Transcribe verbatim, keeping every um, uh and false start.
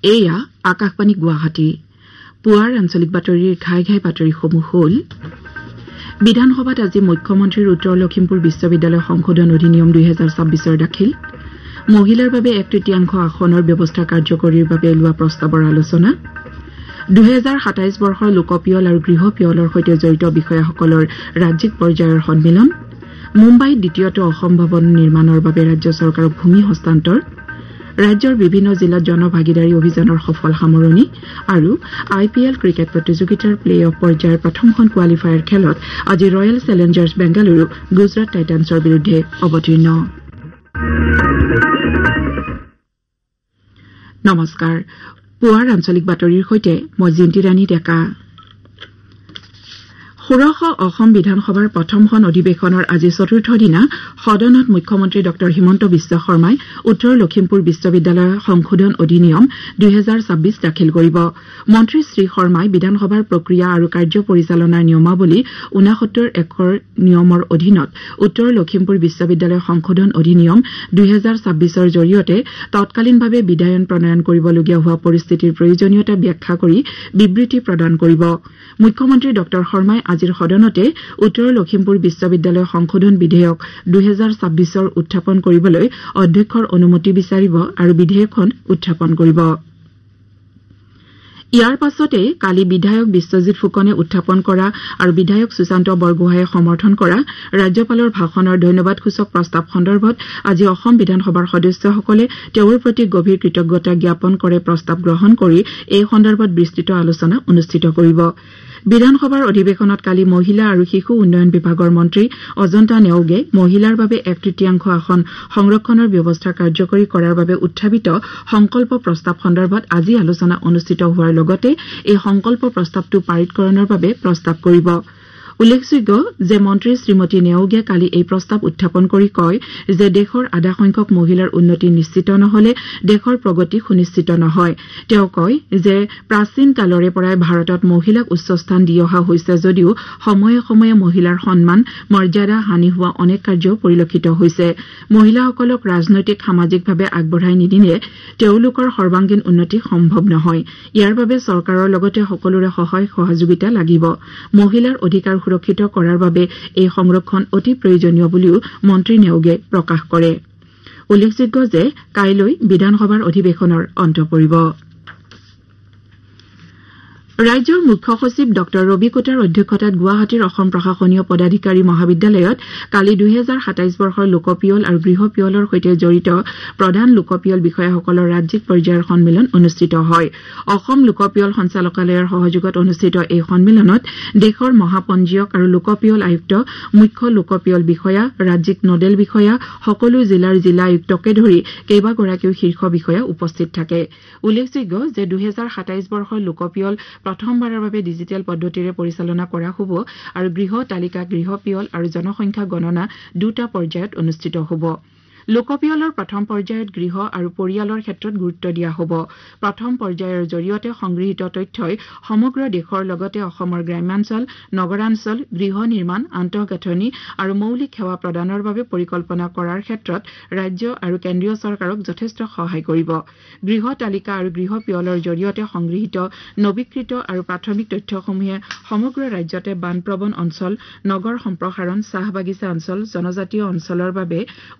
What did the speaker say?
এয়া আকাশবাণী গুৱাহাটী পুৱাৰ আঞ্চলিক বাতৰিৰ ঘাই ঘাই বাতৰিসমূহ হ'ল বিধানসভাত আজি মুখ্যমন্ত্ৰীৰ উত্তৰ লখিমপুৰ বিশ্ববিদ্যালয় সংশোধন অধিনিয়ম দুই হাজাৰ ছাব্বিছৰ দাখিল মহিলাৰ বাবে এক তৃতীয়াংশ আসনৰ ব্যৱস্থা কাৰ্যকৰীৰ বাবে লোৱা প্ৰস্তাৱৰ আলোচনা দুই হাজাৰ সাতাইছ বৰ্ষৰ লোকপিয়ল আৰু গৃহ পিয়লৰ সৈতে জড়িত বিষয়াসকলৰ ৰাজ্যিক পৰ্যায়ৰ সন্মিলন মুম্বাইত দ্বিতীয়টো অসম ভৱন নিৰ্মাণৰ বাবে ৰাজ্য চৰকাৰক ভূমি হস্তান্তৰ ৰাজ্যৰ বিভিন্ন জিলাত জনভাগিদাৰী অভিযানৰ সফল সামৰণি আৰু আই পি এল ক্ৰিকেট প্ৰতিযোগিতাৰ প্লে অফ পৰ্যায়ৰ প্ৰথমখন কোৱালিফায়াৰ খেলত আজি ৰয়েল চেলেঞ্জাৰ্ছ বেংগালুৰু গুজৰাট টাইটান্ছৰ বিৰুদ্ধে অৱতীৰ্ণ নমস্কাৰ পুৱাৰ আঞ্চলিক বাতৰিৰ সৈতে মই জিন্তি ৰাণী ডেকা ষোড়শ অসম বিধানসভাৰ প্ৰথমখন অধিৱেশনৰ আজি চতুৰ্থ দিনা সদনত মুখ্যমন্ত্ৰী ড হিমন্ত বিশ্ব শৰ্মাই উত্তৰ লখিমপুৰ বিশ্ববিদ্যালয় সংশোধন অধিনিয়ম দুই হাজাৰ ছাব্বিছ দাখিল কৰিব মন্ত্ৰী শ্ৰী শৰ্মাই বিধানসভাৰ প্ৰক্ৰিয়া আৰু কাৰ্য পৰিচালনাৰ নিয়মাৱলী ঊনসত্তৰ একৰ নিয়মৰ অধীনত উত্তৰ লখিমপুৰ বিশ্ববিদ্যালয় সংশোধন অধিনিয়ম দুই হাজাৰ ছাব্বিছৰ জৰিয়তে তৎকালীনভাৱে বিধায়ন প্ৰণয়ন কৰিবলগীয়া হোৱা পৰিস্থিতিৰ প্ৰয়োজনীয়তা ব্যাখ্যা কৰি বিবৃতি প্ৰদান কৰিব মুখ্যমন্ত্ৰী ড শৰ্মাই আজিৰ সদনতে উত্তৰ লখিমপুৰ বিশ্ববিদ্যালয় সংশোধন বিধেয়ক দুই হাজাৰ ছাব্বিছৰ উত্থাপন কৰিবলৈ অধ্যক্ষৰ অনুমতি বিচাৰিব আৰু বিধেয়কখন উত্থাপন কৰিব ইয়াৰ পাছতে কালি বিধায়ক বিশ্বজিৎ ফুকনে উত্থাপন কৰা আৰু বিধায়ক সুশান্ত বৰগোহাঁয়ে সমৰ্থন কৰা ৰাজ্যপালৰ ভাষণৰ ধন্যবাদসূচক প্ৰস্তাৱ সন্দৰ্ভত আজি অসম বিধানসভাৰ সদস্যসকলে তেওঁৰ প্ৰতি গভীৰ কৃতজ্ঞতা জ্ঞাপন কৰে প্ৰস্তাৱ গ্ৰহণ কৰি এই সন্দৰ্ভত বিস্তৃত আলোচনা অনুষ্ঠিত কৰিব বিধানসভাৰ অধিৱেশনত কালি মহিলা আৰু শিশু উন্নয়ন বিভাগৰ মন্ত্ৰী অজন্তা নেওগে মহিলাৰ বাবে এক তৃতীয়াংশ আসন সংৰক্ষণৰ ব্যৱস্থা কাৰ্যকৰী কৰাৰ বাবে উত্থাপিত সংকল্প প্ৰস্তাৱ সন্দৰ্ভত আজি আলোচনা অনুষ্ঠিত হোৱাৰ লগতে এই সংকল্প প্ৰস্তাৱটো পাৰিতকৰণৰ বাবে প্ৰস্তাৱ কৰিব উল্লেখযোগ্য যে মন্ত্ৰী শ্ৰীমতী নেওগে কালি এই প্ৰস্তাৱ উত্থাপন কৰি কয় যে দেশৰ আধা সংখ্যক মহিলাৰ উন্নতি নিশ্চিত নহলে দেশৰ প্ৰগতি সুনিশ্চিত নহয় তেওঁ কয় যে প্ৰাচীন কালৰে পৰাই ভাৰতত মহিলাক উচ্চ স্থান দি অহা হৈছে যদিও সময়ে সময়ে মহিলাৰ সন্মান মৰ্যাদা হানি হোৱা অনেক কাৰ্য পৰিলক্ষিত হৈছে মহিলাসকলক ৰাজনৈতিক সামাজিকভাৱে আগবঢ়াই নিদিলে তেওঁলোকৰ সৰ্বাংগীন উন্নতি সম্ভৱ নহয় ইয়াৰ বাবে চৰকাৰৰ লগতে সকলোৰে সহায় সহযোগিতা লাগিব মহিলাৰ অধিকাৰ সুৰক্ষিত কৰাৰ বাবে এই সংৰক্ষণ অতি প্ৰয়োজনীয় বুলিও মন্ত্ৰী নেওগে প্ৰকাশ কৰে উল্লেখযোগ্য যে কাইলৈ বিধানসভাৰ অধিৱেশনৰ অন্ত পৰিব ৰাজ্যৰ মুখ্য সচিব ড ৰবি কোটাৰ অধ্যক্ষতাত গুৱাহাটীৰ অসম প্ৰশাসনীয় পদাধিকাৰী মহাবিদ্যালয়ত কালি দুই হাজাৰ সাতাইছ বৰ্ষৰ লোকপিয়ল আৰু গৃহ পিয়লৰ সৈতে জড়িত প্ৰধান লোকপিয়ল বিষয়াসকলৰ ৰাজ্যিক পৰ্যায়ৰ সন্মিলন অনুষ্ঠিত হয় অসম লোকপিয়ল সঞ্চালকালয়ৰ সহযোগত অনুষ্ঠিত এই সন্মিলনত দেশৰ মহাপঞ্জীয়ক আৰু লোকপিয়ল আয়ুক্ত মুখ্য লোকপিয়ল বিষয়া ৰাজ্যিক নডেল বিষয়া সকলো জিলাৰ জিলা আয়ুক্তকে ধৰি কেইবাগৰাকীও শীৰ্ষ বিষয়া উপস্থিত থাকে উল্লেখযোগ্য যে দুই হাজাৰ সাতাইছ বৰ্ষৰ লোকপিয়ল প্ৰথমবাৰৰ বাবে ডিজিটেল পদ্ধতিৰে পৰিচালনা কৰা হ'ব আৰু গৃহ তালিকা গৃহ পিয়ল আৰু জনসংখ্যা গণনা দুটা পৰ্যায়ত অনুষ্ঠিত হ'ব লোকপিয়লৰ প্ৰথম পৰ্যায়ত গৃহ আৰু পৰিয়ালৰ ক্ষেত্ৰত গুৰুত্ব দিয়া হ'ব প্ৰথম পৰ্যায়ৰ জৰিয়তে সংগৃহীত তথ্যই সমগ্ৰ দেশৰ লগতে অসমৰ গ্ৰাম্যাঞ্চল নগৰাঞ্চল গৃহ নিৰ্মাণ আন্তঃগাঁথনি আৰু মৌলিক সেৱা প্ৰদানৰ বাবে পৰিকল্পনা কৰাৰ ক্ষেত্ৰত ৰাজ্য আৰু কেন্দ্ৰীয় চৰকাৰক যথেষ্ট সহায় কৰিব গৃহ তালিকা আৰু গৃহ পিয়লৰ জৰিয়তে সংগৃহীত নৱীকৃত আৰু প্ৰাথমিক তথ্যসমূহে সমগ্ৰ ৰাজ্যতে বানপ্ৰৱণ অঞ্চল নগৰ সম্প্ৰসাৰণ চাহ বাগিচা অঞ্চল জনজাতীয় অঞ্চলৰ বাবে